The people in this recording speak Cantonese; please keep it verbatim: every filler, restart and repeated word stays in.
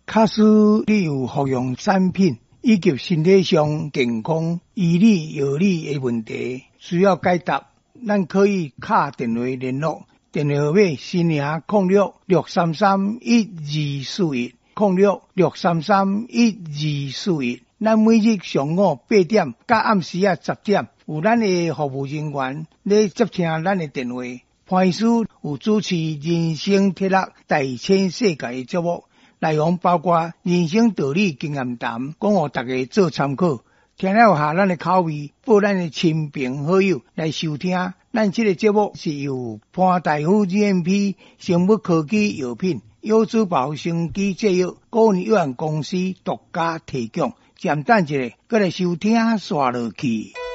假使你有服用产品以及身体上健康、医理、药理的问题需要解答，咱可以打电话联络，电话号码是零零六六三三一二四一零六六三三一二四一。咱每日上午八点到暗时啊十点，有咱的服务人员咧接听咱的电话。潘医师有主持人生铁乐大千世界的节目，内容包括人生道理、经验谈，讲互大家做参考。听了下咱的口味，报咱的亲朋好友来收听。咱这个节目是由潘大夫 G M P 生物科技药品优质保鲜机制药个人有限公司独家提供。暂等一下，再来收听刷落去。